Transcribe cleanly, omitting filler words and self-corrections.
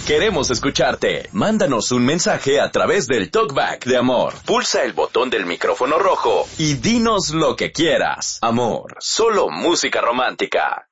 Queremos escucharte. Mándanos un mensaje a través del Talkback de Amor. Pulsa el botón del micrófono rojo y dinos lo que quieras. Amor, solo música romántica.